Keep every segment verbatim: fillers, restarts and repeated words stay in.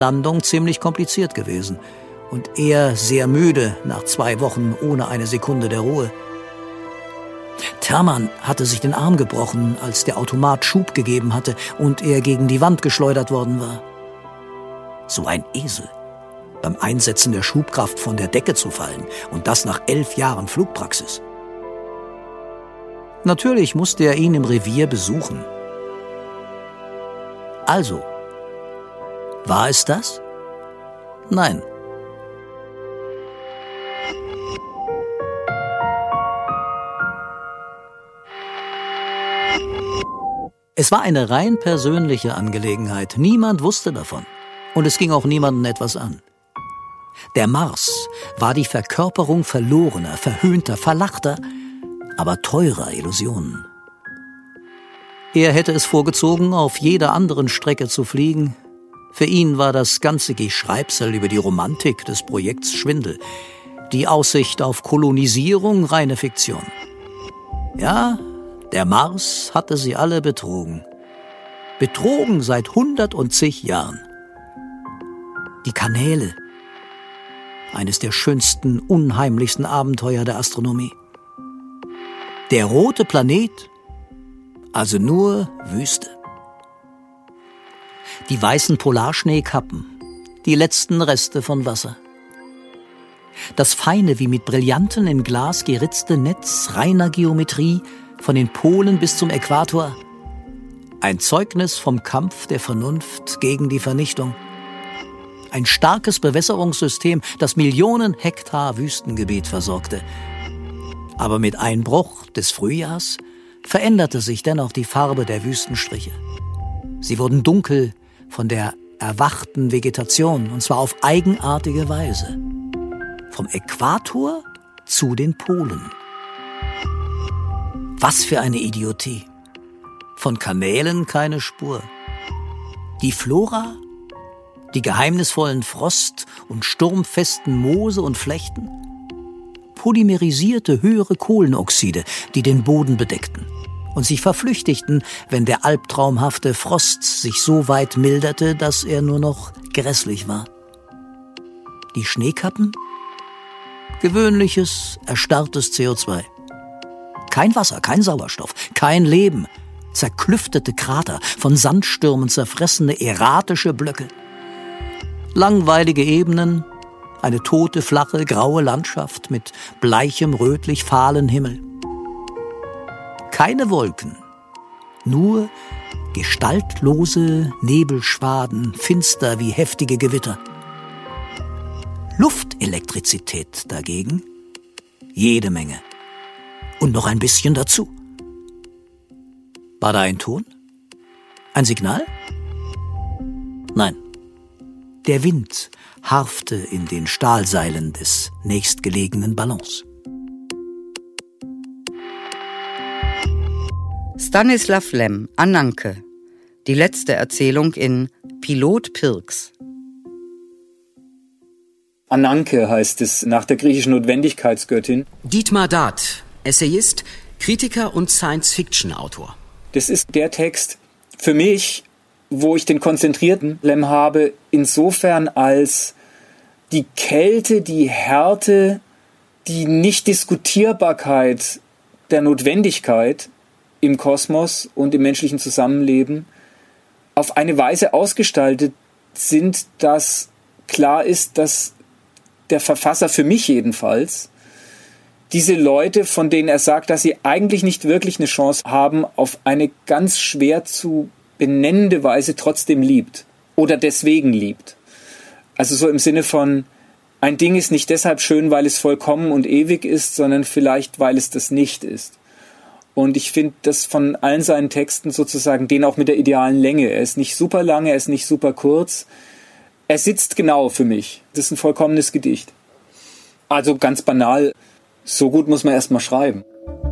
Landung ziemlich kompliziert gewesen und er sehr müde nach zwei Wochen ohne eine Sekunde der Ruhe. Terman hatte sich den Arm gebrochen, als der Automat Schub gegeben hatte und er gegen die Wand geschleudert worden war. So ein Esel, beim Einsetzen der Schubkraft von der Decke zu fallen und das nach elf Jahren Flugpraxis. Natürlich musste er ihn im Revier besuchen. Also, war es das? Nein. Es war eine rein persönliche Angelegenheit. Niemand wusste davon. Und es ging auch niemanden etwas an. Der Mars war die Verkörperung verlorener, verhöhnter, verlachter, aber teurer Illusionen. Er hätte es vorgezogen, auf jeder anderen Strecke zu fliegen. Für ihn war das ganze Geschreibsel über die Romantik des Projekts Schwindel. Die Aussicht auf Kolonisierung reine Fiktion. Ja, der Mars hatte sie alle betrogen. Betrogen seit hundertzig Jahren. Die Kanäle. Eines der schönsten, unheimlichsten Abenteuer der Astronomie. Der rote Planet, also nur Wüste. Die weißen Polarschneekappen, die letzten Reste von Wasser. Das feine, wie mit Brillanten in Glas geritzte Netz reiner Geometrie von den Polen bis zum Äquator. Ein Zeugnis vom Kampf der Vernunft gegen die Vernichtung. Ein starkes Bewässerungssystem, das Millionen Hektar Wüstengebiet versorgte. Aber mit Einbruch des Frühjahrs veränderte sich dennoch die Farbe der Wüstenstriche. Sie wurden dunkel von der erwachten Vegetation, und zwar auf eigenartige Weise. Vom Äquator zu den Polen. Was für eine Idiotie. Von Kanälen keine Spur. Die Flora, die geheimnisvollen Frost- und sturmfesten Moose und Flechten, polymerisierte höhere Kohlenoxide, die den Boden bedeckten und sich verflüchtigten, wenn der albtraumhafte Frost sich so weit milderte, dass er nur noch grässlich war. Die Schneekappen? Gewöhnliches, erstarrtes C O zwei. Kein Wasser, kein Sauerstoff, kein Leben. Zerklüftete Krater, von Sandstürmen zerfressene erratische Blöcke. Langweilige Ebenen, eine tote, flache, graue Landschaft mit bleichem, rötlich-fahlen Himmel. Keine Wolken, nur gestaltlose Nebelschwaden, finster wie heftige Gewitter. Luftelektrizität dagegen, jede Menge. Und noch ein bisschen dazu. War da ein Ton? Ein Signal? Nein. Der Wind harfte in den Stahlseilen des nächstgelegenen Ballons. Stanislav Lem, Ananke. Die letzte Erzählung in Pilot Pirks. Ananke heißt es, nach der griechischen Notwendigkeitsgöttin. Dietmar Dad, Essayist, Kritiker und Science-Fiction-Autor. Das ist der Text für mich, wo ich den konzentrierten Lem habe, insofern als die Kälte, die Härte, die Nichtdiskutierbarkeit der Notwendigkeit im Kosmos und im menschlichen Zusammenleben auf eine Weise ausgestaltet sind, dass klar ist, dass der Verfasser, für mich jedenfalls, diese Leute, von denen er sagt, dass sie eigentlich nicht wirklich eine Chance haben, auf eine ganz schwer zu benennende Weise trotzdem liebt oder deswegen liebt. Also so im Sinne von, ein Ding ist nicht deshalb schön, weil es vollkommen und ewig ist, sondern vielleicht, weil es das nicht ist. Und ich finde das von allen seinen Texten sozusagen, den auch mit der idealen Länge. Er ist nicht super lang, er ist nicht super kurz. Er sitzt genau für mich. Das ist ein vollkommenes Gedicht. Also ganz banal, so gut muss man erst mal schreiben.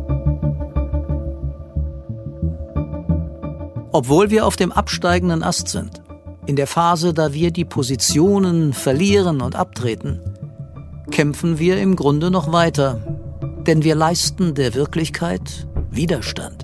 Obwohl wir auf dem absteigenden Ast sind, in der Phase, da wir die Positionen verlieren und abtreten, kämpfen wir im Grunde noch weiter, denn wir leisten der Wirklichkeit Widerstand.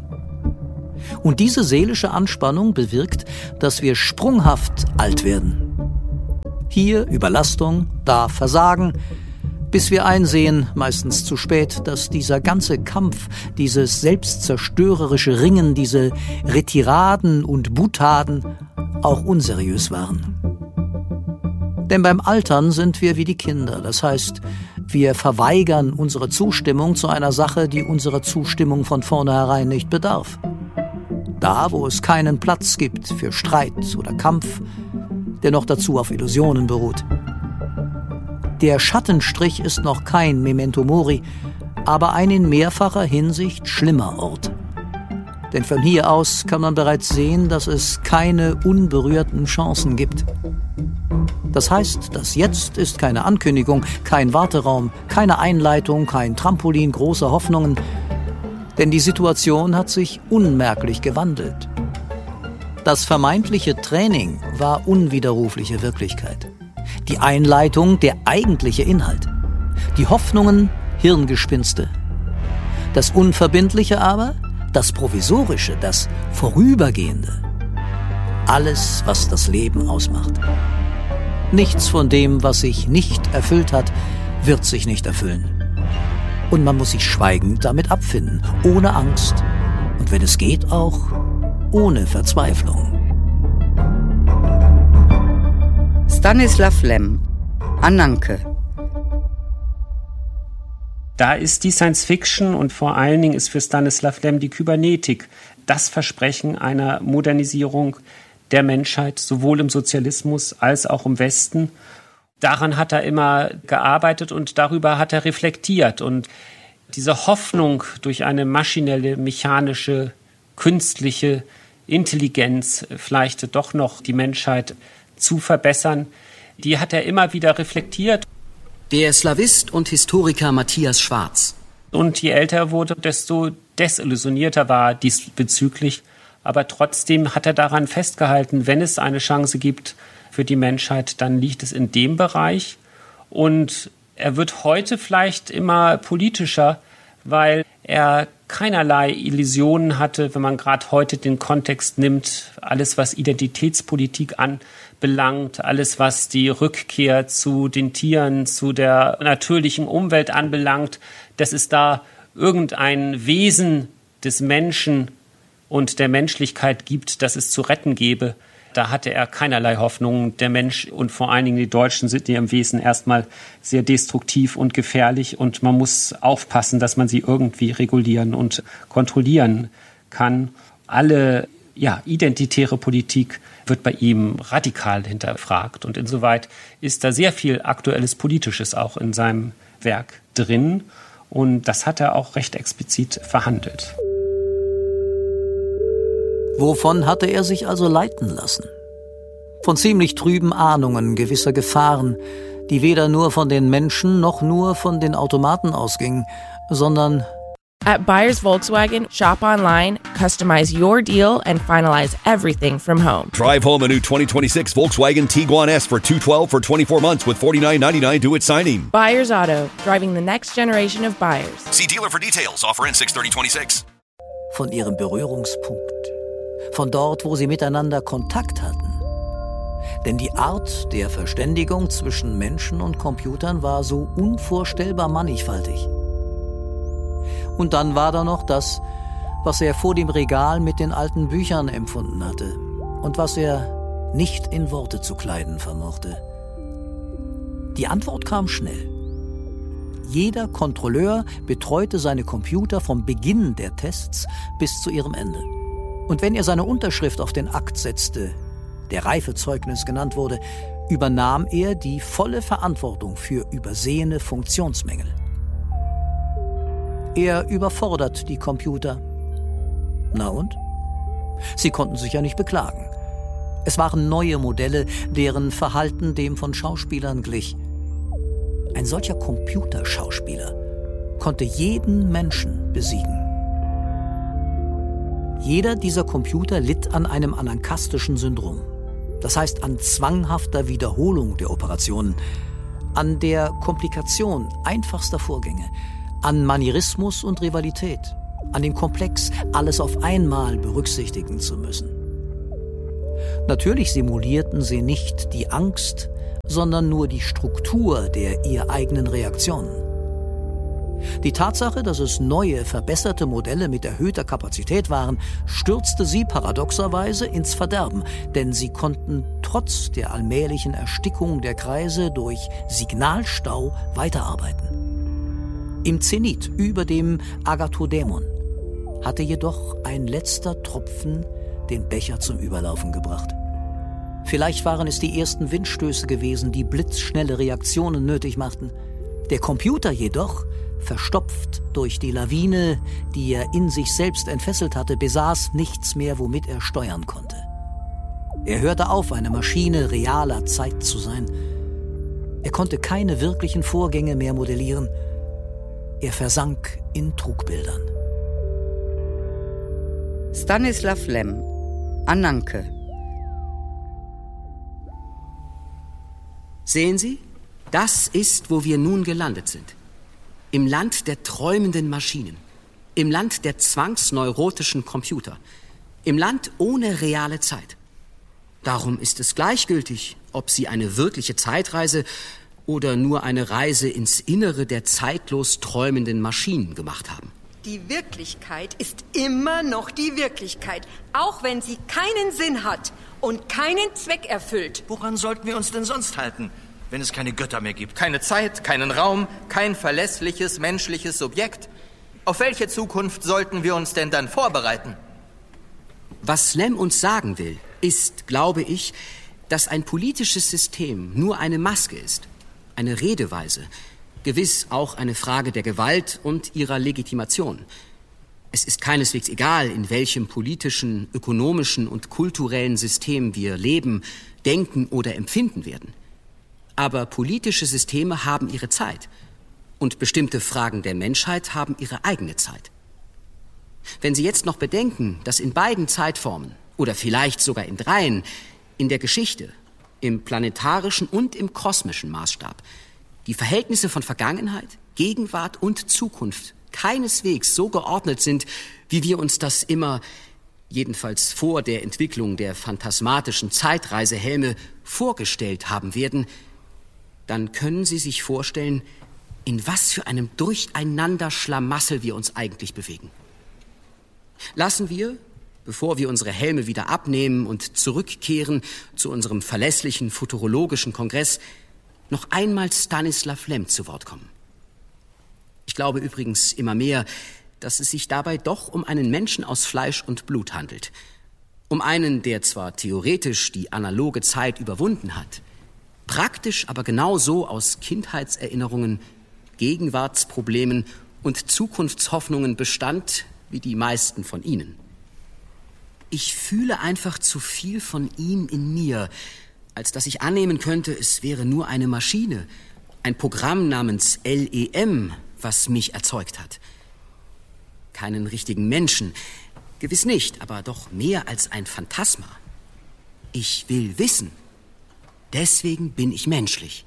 Und diese seelische Anspannung bewirkt, dass wir sprunghaft alt werden. Hier Überlastung, da Versagen, bis wir einsehen, meistens zu spät, dass dieser ganze Kampf, dieses selbstzerstörerische Ringen, diese Retiraden und Boutaden auch unseriös waren. Denn beim Altern sind wir wie die Kinder, das heißt, wir verweigern unsere Zustimmung zu einer Sache, die unserer Zustimmung von vornherein nicht bedarf. Da, wo es keinen Platz gibt für Streit oder Kampf, der noch dazu auf Illusionen beruht. Der Schattenstrich ist noch kein Memento Mori, aber ein in mehrfacher Hinsicht schlimmer Ort. Denn von hier aus kann man bereits sehen, dass es keine unberührten Chancen gibt. Das heißt, das Jetzt ist keine Ankündigung, kein Warteraum, keine Einleitung, kein Trampolin großer Hoffnungen, denn die Situation hat sich unmerklich gewandelt. Das vermeintliche Training war unwiderrufliche Wirklichkeit. Die Einleitung der eigentliche Inhalt. Die Hoffnungen Hirngespinste. Das Unverbindliche aber, das Provisorische, das Vorübergehende. Alles, was das Leben ausmacht. Nichts von dem, was sich nicht erfüllt hat, wird sich nicht erfüllen. Und man muss sich schweigend damit abfinden, ohne Angst und wenn es geht auch ohne Verzweiflung. Stanislav Lem, Ananke. Da ist die Science Fiction und vor allen Dingen ist für Stanislav Lem die Kybernetik das Versprechen einer Modernisierung der Menschheit, sowohl im Sozialismus als auch im Westen. Daran hat er immer gearbeitet und darüber hat er reflektiert. Und diese Hoffnung durch eine maschinelle, mechanische, künstliche Intelligenz vielleicht doch noch die Menschheit zu verbessern, die hat er immer wieder reflektiert. Der Slawist und Historiker Matthias Schwarz. Und je älter er wurde, desto desillusionierter war diesbezüglich. Aber trotzdem hat er daran festgehalten, wenn es eine Chance gibt für die Menschheit, dann liegt es in dem Bereich. Und er wird heute vielleicht immer politischer, weil er keinerlei Illusionen hatte, wenn man gerade heute den Kontext nimmt, alles was Identitätspolitik anbelangt, alles was die Rückkehr zu den Tieren, zu der natürlichen Umwelt anbelangt, dass es da irgendein Wesen des Menschen und der Menschlichkeit gibt, das es zu retten gäbe. Da hatte er keinerlei Hoffnung. Der Mensch und vor allen Dingen die Deutschen sind ja im Wesen erstmal sehr destruktiv und gefährlich und man muss aufpassen, dass man sie irgendwie regulieren und kontrollieren kann. Alle ja, identitäre Politik wird bei ihm radikal hinterfragt und insoweit ist da sehr viel aktuelles Politisches auch in seinem Werk drin und das hat er auch recht explizit verhandelt. Wovon hatte er sich also leiten lassen? Von ziemlich trüben Ahnungen gewisser Gefahren, die weder nur von den Menschen noch nur von den Automaten ausgingen, sondern At Buyers Volkswagen, shop online, customize your deal, and finalize everything from home. Drive home a new twenty twenty-six Volkswagen Tiguan S for two hundred twelve for twenty-four months with forty-nine ninety-nine due at signing. Buyers Auto, driving the next generation of buyers. See dealer for details. Offer in six thirty twenty-six. von ihrem Berührungspunkt, von dort, wo sie miteinander Kontakt hatten. Denn die Art der Verständigung zwischen Menschen und Computern war so unvorstellbar mannigfaltig. Und dann war da noch das, was er vor dem Regal mit den alten Büchern empfunden hatte und was er nicht in Worte zu kleiden vermochte. Die Antwort kam schnell. Jeder Kontrolleur betreute seine Computer vom Beginn der Tests bis zu ihrem Ende. Und wenn er seine Unterschrift auf den Akt setzte, der Reifezeugnis genannt wurde, übernahm er die volle Verantwortung für übersehene Funktionsmängel. Er überfordert die Computer. Na und? Sie konnten sich ja nicht beklagen. Es waren neue Modelle, deren Verhalten dem von Schauspielern glich. Ein solcher Computerschauspieler konnte jeden Menschen besiegen. Jeder dieser Computer litt an einem anankastischen Syndrom. Das heißt an zwanghafter Wiederholung der Operationen, an der Komplikation einfachster Vorgänge, an Manierismus und Rivalität, an dem Komplex, alles auf einmal berücksichtigen zu müssen. Natürlich simulierten sie nicht die Angst, sondern nur die Struktur der ihr eigenen Reaktionen. Die Tatsache, dass es neue, verbesserte Modelle mit erhöhter Kapazität waren, stürzte sie paradoxerweise ins Verderben, denn sie konnten trotz der allmählichen Erstickung der Kreise durch Signalstau weiterarbeiten. Im Zenit über dem Agathodämon hatte jedoch ein letzter Tropfen den Becher zum Überlaufen gebracht. Vielleicht waren es die ersten Windstöße gewesen, die blitzschnelle Reaktionen nötig machten. Der Computer jedoch, verstopft durch die Lawine, die er in sich selbst entfesselt hatte, besaß nichts mehr, womit er steuern konnte. Er hörte auf, eine Maschine realer Zeit zu sein. Er konnte keine wirklichen Vorgänge mehr modellieren. Er versank in Trugbildern. Stanislav Lem, Ananke. Sehen Sie, das ist, wo wir nun gelandet sind. Im Land der träumenden Maschinen. Im Land der zwangsneurotischen Computer. Im Land ohne reale Zeit. Darum ist es gleichgültig, ob Sie eine wirkliche Zeitreise oder nur eine Reise ins Innere der zeitlos träumenden Maschinen gemacht haben. Die Wirklichkeit ist immer noch die Wirklichkeit, auch wenn sie keinen Sinn hat und keinen Zweck erfüllt. Woran sollten wir uns denn sonst halten, wenn es keine Götter mehr gibt? Keine Zeit, keinen Raum, kein verlässliches menschliches Subjekt. Auf welche Zukunft sollten wir uns denn dann vorbereiten? Was Lem uns sagen will, ist, glaube ich, dass ein politisches System nur eine Maske ist, eine Redeweise, gewiss auch eine Frage der Gewalt und ihrer Legitimation. Es ist keineswegs egal, in welchem politischen, ökonomischen und kulturellen System wir leben, denken oder empfinden werden. Aber politische Systeme haben ihre Zeit und bestimmte Fragen der Menschheit haben ihre eigene Zeit. Wenn Sie jetzt noch bedenken, dass in beiden Zeitformen oder vielleicht sogar in dreien, in der Geschichte, im planetarischen und im kosmischen Maßstab, die Verhältnisse von Vergangenheit, Gegenwart und Zukunft keineswegs so geordnet sind, wie wir uns das immer, jedenfalls vor der Entwicklung der phantasmatischen Zeitreisehelme, vorgestellt haben werden, dann können Sie sich vorstellen, in was für einem Durcheinanderschlamassel wir uns eigentlich bewegen. Lassen wir, bevor wir unsere Helme wieder abnehmen und zurückkehren zu unserem verlässlichen futurologischen Kongress, noch einmal Stanislav Lem zu Wort kommen. Ich glaube übrigens immer mehr, dass es sich dabei doch um einen Menschen aus Fleisch und Blut handelt. Um einen, der zwar theoretisch die analoge Zeit überwunden hat, praktisch aber genauso aus Kindheitserinnerungen, Gegenwartsproblemen und Zukunftshoffnungen bestand wie die meisten von Ihnen. Ich fühle einfach zu viel von ihm in mir, als dass ich annehmen könnte, es wäre nur eine Maschine, ein Programm namens L E M, was mich erzeugt hat. Keinen richtigen Menschen, gewiss nicht, aber doch mehr als ein Phantasma. Ich will wissen. Deswegen bin ich menschlich.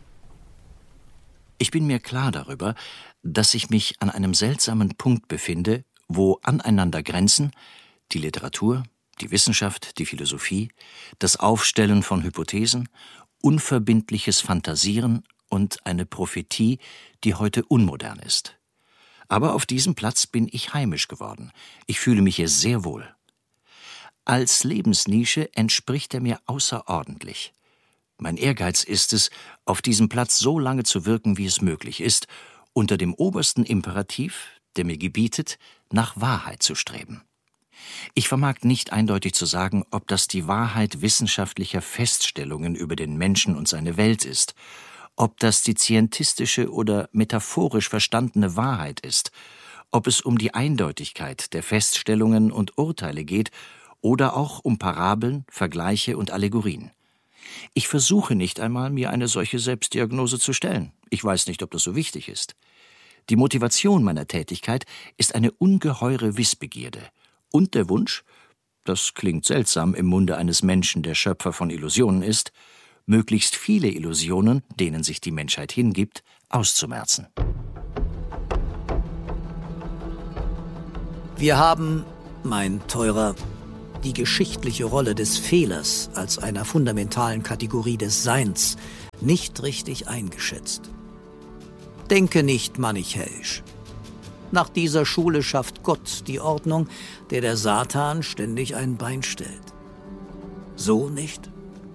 Ich bin mir klar darüber, dass ich mich an einem seltsamen Punkt befinde, wo aneinander grenzen die Literatur, die Wissenschaft, die Philosophie, das Aufstellen von Hypothesen, unverbindliches Fantasieren und eine Prophetie, die heute unmodern ist. Aber auf diesem Platz bin ich heimisch geworden. Ich fühle mich hier sehr wohl. Als Lebensnische entspricht er mir außerordentlich. Mein Ehrgeiz ist es, auf diesem Platz so lange zu wirken, wie es möglich ist, unter dem obersten Imperativ, der mir gebietet, nach Wahrheit zu streben. Ich vermag nicht eindeutig zu sagen, ob das die Wahrheit wissenschaftlicher Feststellungen über den Menschen und seine Welt ist, ob das die scientistische oder metaphorisch verstandene Wahrheit ist, ob es um die Eindeutigkeit der Feststellungen und Urteile geht oder auch um Parabeln, Vergleiche und Allegorien. Ich versuche nicht einmal, mir eine solche Selbstdiagnose zu stellen. Ich weiß nicht, ob das so wichtig ist. Die Motivation meiner Tätigkeit ist eine ungeheure Wissbegierde und der Wunsch, das klingt seltsam im Munde eines Menschen, der Schöpfer von Illusionen ist, möglichst viele Illusionen, denen sich die Menschheit hingibt, auszumerzen. Wir haben, mein Teurer, die geschichtliche Rolle des Fehlers als einer fundamentalen Kategorie des Seins nicht richtig eingeschätzt. Denke nicht manichäisch. Nach dieser Schule schafft Gott die Ordnung, der der Satan ständig ein Bein stellt. So nicht?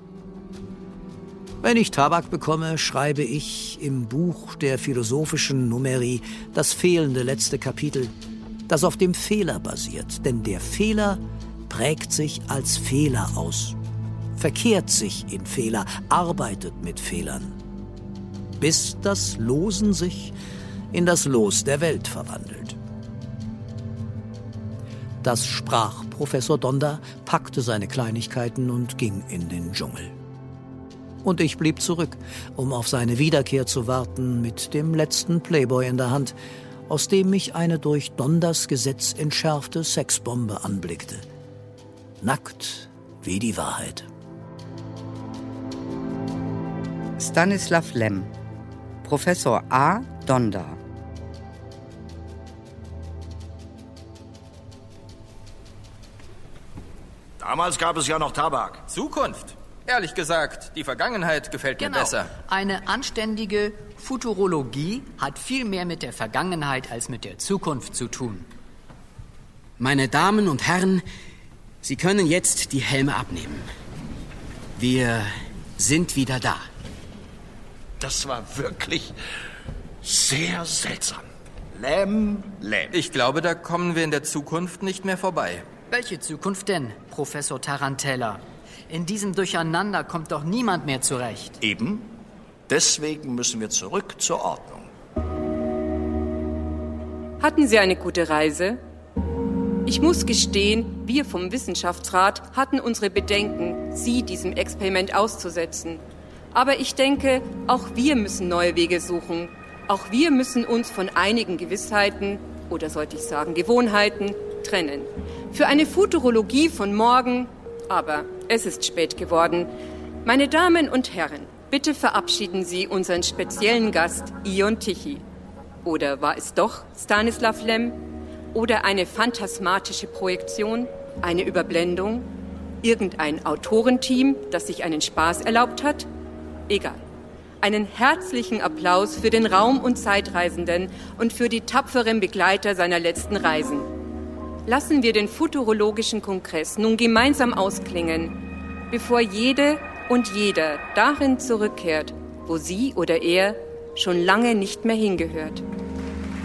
Wenn ich Tabak bekomme, schreibe ich im Buch der philosophischen Numeri das fehlende letzte Kapitel, das auf dem Fehler basiert. Denn der Fehler prägt sich als Fehler aus, verkehrt sich in Fehler, arbeitet mit Fehlern, bis das Losen sich in das Los der Welt verwandelt. Das sprach Professor Donder, packte seine Kleinigkeiten und ging in den Dschungel. Und ich blieb zurück, um auf seine Wiederkehr zu warten mit dem letzten Playboy in der Hand, aus dem mich eine durch Donders Gesetz entschärfte Sexbombe anblickte. Nackt wie die Wahrheit. Stanislav Lem, Professor A. Donder. Damals gab es ja noch Tabak. Zukunft. Ehrlich gesagt, die Vergangenheit gefällt genau. mir besser. Eine anständige Futurologie hat viel mehr mit der Vergangenheit als mit der Zukunft zu tun. Meine Damen und Herren, Sie können jetzt die Helme abnehmen. Wir sind wieder da. Das war wirklich sehr seltsam. Lem, Lem. Ich glaube, da kommen wir in der Zukunft nicht mehr vorbei. Welche Zukunft denn, Professor Tarantella? In diesem Durcheinander kommt doch niemand mehr zurecht. Eben. Deswegen müssen wir zurück zur Ordnung. Hatten Sie eine gute Reise? Ich muss gestehen, wir vom Wissenschaftsrat hatten unsere Bedenken, Sie diesem Experiment auszusetzen. Aber ich denke, auch wir müssen neue Wege suchen. Auch wir müssen uns von einigen Gewissheiten, oder sollte ich sagen Gewohnheiten, trennen. Für eine Futurologie von morgen, aber es ist spät geworden. Meine Damen und Herren, bitte verabschieden Sie unseren speziellen Gast Ion Tichy. Oder war es doch Stanislav Lem? Oder eine phantasmatische Projektion? Eine Überblendung? Irgendein Autorenteam, das sich einen Spaß erlaubt hat? Egal. Einen herzlichen Applaus für den Raum- und Zeitreisenden und für die tapferen Begleiter seiner letzten Reisen. Lassen wir den Futurologischen Kongress nun gemeinsam ausklingen, bevor jede und jeder darin zurückkehrt, wo sie oder er schon lange nicht mehr hingehört.